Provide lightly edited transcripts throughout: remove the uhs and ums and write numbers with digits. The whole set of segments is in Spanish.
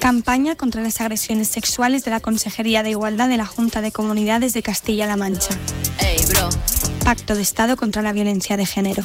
Campaña contra las agresiones sexuales de la Consejería de Igualdad de la Junta de Comunidades de Castilla-La Mancha. Pacto de Estado contra la violencia de género.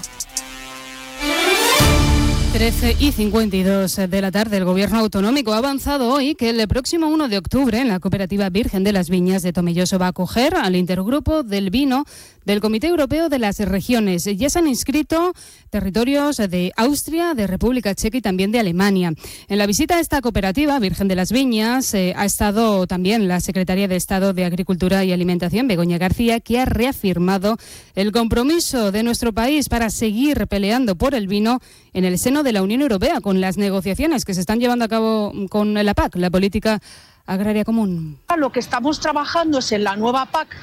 13:52 de la tarde. El Gobierno autonómico ha avanzado hoy que el próximo 1 de octubre la Cooperativa Virgen de las Viñas de Tomelloso va a acoger al intergrupo del vino del Comité Europeo de las Regiones. Ya se han inscrito territorios de Austria, de República Checa y también de Alemania. En la visita a esta cooperativa, Virgen de las Viñas, ha estado también la Secretaria de Estado de Agricultura y Alimentación, Begoña García, que ha reafirmado el compromiso de nuestro país para seguir peleando por el vino en el seno de la Unión Europea, con las negociaciones que se están llevando a cabo con la PAC, la Política Agraria Común. Lo que estamos trabajando es en la nueva PAC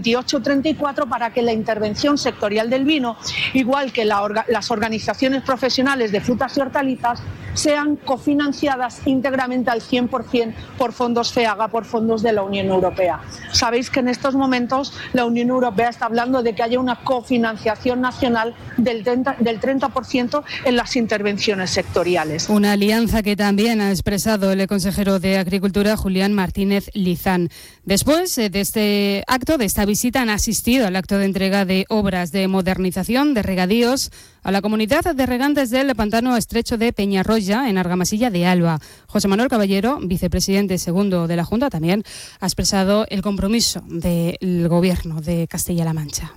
2834 para que la intervención sectorial del vino, igual que las organizaciones profesionales de frutas y hortalizas, sean cofinanciadas íntegramente al 100% por fondos FEAGA, por fondos de la Unión Europea. Sabéis que en estos momentos la Unión Europea está hablando de que haya una cofinanciación nacional del 30% en las intervenciones sectoriales. Una alianza que también ha expresado el consejero de Agricultura, Julián Martínez Lizán. Después de este acto, de esta visita, han asistido al acto de entrega de obras de modernización de regadíos a la comunidad de regantes del pantano estrecho de Peñarroya, en Argamasilla de Alba. José Manuel Caballero, vicepresidente segundo de la Junta, también ha expresado el compromiso del Gobierno de Castilla-La Mancha.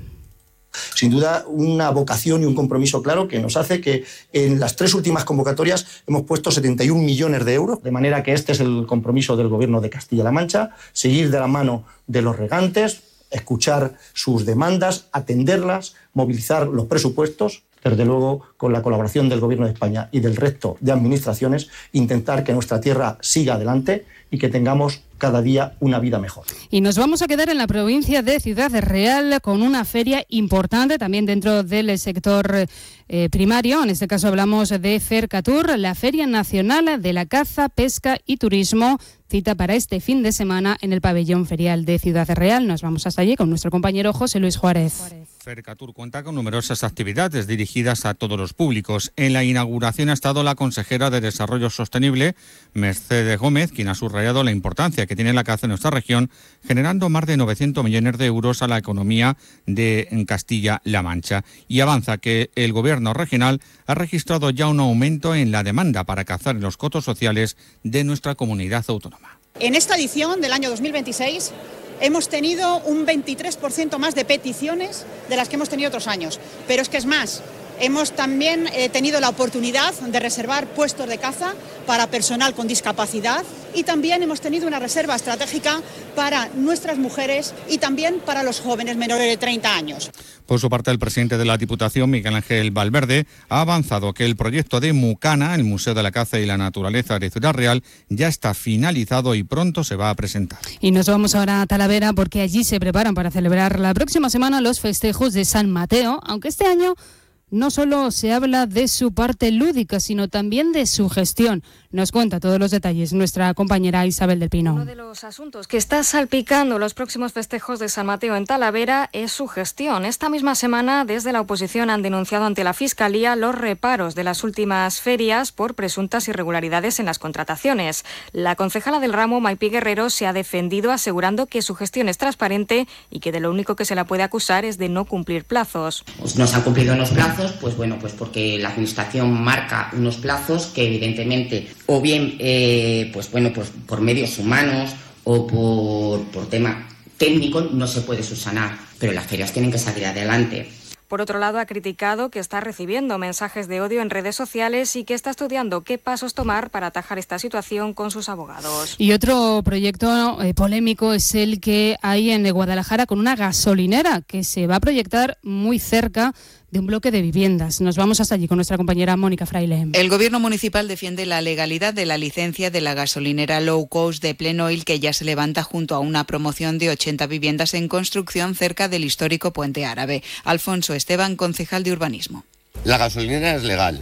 Sin duda, una vocación y un compromiso claro que nos hace que en las 3 últimas convocatorias hemos puesto 71 millones de euros, de manera que este es el compromiso del Gobierno de Castilla-La Mancha, seguir de la mano de los regantes, escuchar sus demandas, atenderlas, movilizar los presupuestos, desde luego con la colaboración del Gobierno de España y del resto de administraciones, intentar que nuestra tierra siga adelante y que tengamos cada día una vida mejor. Y nos vamos a quedar en la provincia de Ciudad Real con una feria importante también dentro del sector primario. En este caso hablamos de Fercatur, la Feria Nacional de la Caza, Pesca y Turismo, cita para este fin de semana en el pabellón ferial de Ciudad Real. Nos vamos hasta allí con nuestro compañero José Luis Juárez. Fercatur cuenta con numerosas actividades dirigidas a todos los públicos. En la inauguración ha estado la consejera de Desarrollo Sostenible, Mercedes Gómez, quien ha subrayado la importancia que tiene la caza en nuestra región, generando más de 900 millones de euros a la economía de Castilla-La Mancha. Y avanza que el Gobierno regional ha registrado ya un aumento en la demanda para cazar en los cotos sociales de nuestra comunidad autónoma. En esta edición del año 2026 hemos tenido un 23% más de peticiones de las que hemos tenido otros años. Pero es que es más, hemos también tenido la oportunidad de reservar puestos de caza para personal con discapacidad y también hemos tenido una reserva estratégica para nuestras mujeres y también para los jóvenes menores de 30 años. Por su parte, el presidente de la Diputación, Miguel Ángel Valverde, ha avanzado que el proyecto de Mucana, el Museo de la Caza y la Naturaleza de Ciudad Real, ya está finalizado y pronto se va a presentar. Y nos vamos ahora a Talavera porque allí se preparan para celebrar la próxima semana los festejos de San Mateo, aunque este año no solo se habla de su parte lúdica, sino también de su gestión. Nos cuenta todos los detalles nuestra compañera Isabel del Pino. Uno de los asuntos que está salpicando los próximos festejos de San Mateo en Talavera es su gestión. Esta misma semana, desde la oposición han denunciado ante la Fiscalía los reparos de las últimas ferias por presuntas irregularidades en las contrataciones. La concejala del ramo, Maipí Guerrero, se ha defendido asegurando que su gestión es transparente y que de lo único que se la puede acusar es de no cumplir plazos. Pues no se han cumplido los plazos, pues porque la administración marca unos plazos que evidentemente o bien pues por medios humanos o por tema técnico no se puede subsanar, pero las ferias tienen que salir adelante. Por otro lado, ha criticado que está recibiendo mensajes de odio en redes sociales y que está estudiando qué pasos tomar para atajar esta situación con sus abogados. Y otro proyecto polémico es el que hay en Guadalajara con una gasolinera que se va a proyectar muy cerca de un bloque de viviendas. Nos vamos hasta allí con nuestra compañera Mónica Fraile. El Gobierno municipal defiende la legalidad de la licencia de la gasolinera low cost de Plenoil, que ya se levanta junto a una promoción de 80 viviendas en construcción cerca del histórico Puente Árabe. Alfonso Esteban, concejal de Urbanismo. La gasolinera es legal.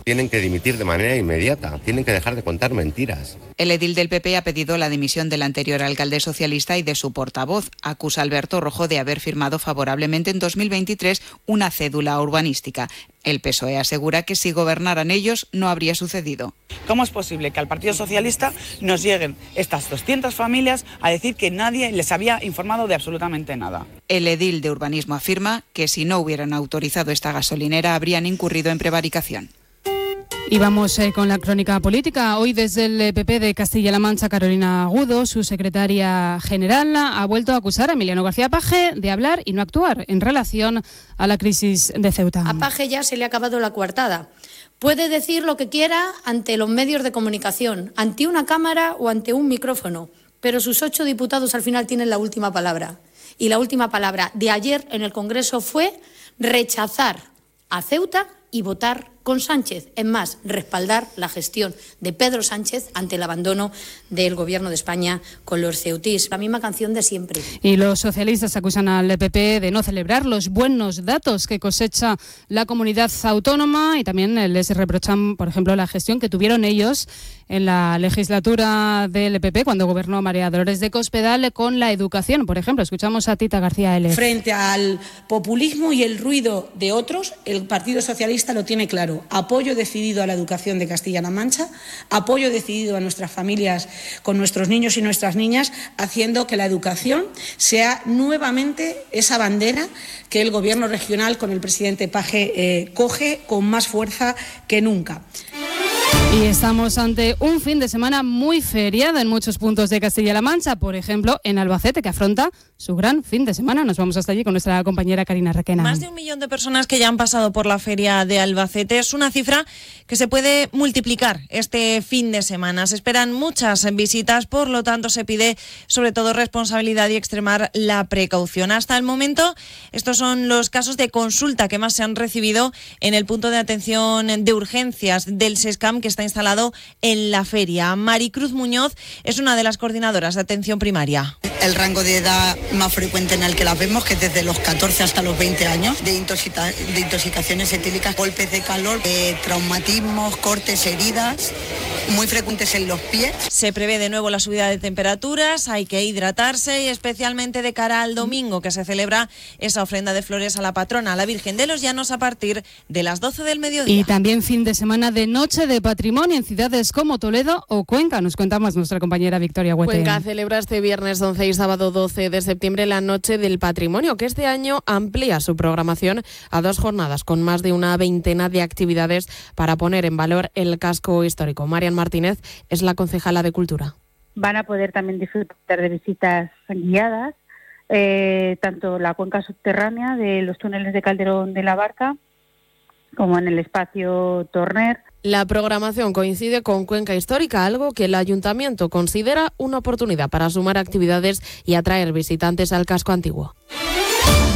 Tienen que dimitir de manera inmediata, tienen que dejar de contar mentiras. El edil del PP ha pedido la dimisión del anterior alcalde socialista y de su portavoz. Acusa a Alberto Rojo de haber firmado favorablemente en 2023 una cédula urbanística. El PSOE asegura que si gobernaran ellos no habría sucedido. ¿Cómo es posible que al Partido Socialista nos lleguen estas 200 familias a decir que nadie les había informado de absolutamente nada? El edil de urbanismo afirma que si no hubieran autorizado esta gasolinera habrían incurrido en prevaricación. Y vamos con la crónica política. Hoy desde el PP de Castilla-La Mancha, Carolina Agudo, su secretaria general, ha vuelto a acusar a Emiliano García Paje de hablar y no actuar en relación a la crisis de Ceuta. A Paje ya se le ha acabado la coartada. Puede decir lo que quiera ante los medios de comunicación, ante una cámara o ante un micrófono, pero sus 8 diputados al final tienen la última palabra. Y la última palabra de ayer en el Congreso fue rechazar a Ceuta y votar con Sánchez. Es más, respaldar la gestión de Pedro Sánchez ante el abandono del Gobierno de España con los ceutís. La misma canción de siempre. Y los socialistas acusan al PP de no celebrar los buenos datos que cosecha la comunidad autónoma y también les reprochan, por ejemplo, la gestión que tuvieron ellos en la legislatura del PP cuando gobernó María Dolores de Cospedal con la educación. Por ejemplo, escuchamos a Tita García L. Frente al populismo y el ruido de otros, el Partido Socialista lo tiene claro. Apoyo decidido a la educación de Castilla-La Mancha, apoyo decidido a nuestras familias con nuestros niños y nuestras niñas, haciendo que la educación sea nuevamente esa bandera que el Gobierno regional con el presidente Paje coge con más fuerza que nunca. Y estamos ante un fin de semana muy feriado en muchos puntos de Castilla-La Mancha, por ejemplo, en Albacete, que afronta su gran fin de semana. Nos vamos hasta allí con nuestra compañera Karina Requena. Más de 1 millón de personas que ya han pasado por la feria de Albacete. Es una cifra que se puede multiplicar este fin de semana. Se esperan muchas visitas, por lo tanto se pide sobre todo responsabilidad y extremar la precaución. Hasta el momento, estos son los casos de consulta que más se han recibido en el punto de atención de urgencias del SESCAM, que está instalado en la feria. Maricruz Muñoz es una de las coordinadoras de atención primaria. El rango de edad más frecuente en el que las vemos, que es desde los 14 hasta los 20 años, de intoxicaciones etílicas, golpes de calor, traumatismos, cortes, heridas, muy frecuentes en los pies. Se prevé de nuevo la subida de temperaturas, hay que hidratarse y especialmente de cara al domingo, que se celebra esa ofrenda de flores a la patrona, a la Virgen de los Llanos, a partir de las 12 del mediodía. Y también fin de semana de Noche de Patrimonio en ciudades como Toledo o Cuenca. Nos cuenta más nuestra compañera Victoria Huete. Cuenca celebra este viernes 11 y sábado 12 de septiembre la Noche del Patrimonio, que este año amplía su programación a 2 jornadas con más de una veintena de actividades para poner en valor el casco histórico. Marian Martínez es la concejala de Cultura. Van a poder también disfrutar de visitas guiadas, tanto la cuenca subterránea de los túneles de Calderón de la Barca como en el espacio Torner. La programación coincide con Cuenca Histórica, algo que el Ayuntamiento considera una oportunidad para sumar actividades y atraer visitantes al casco antiguo.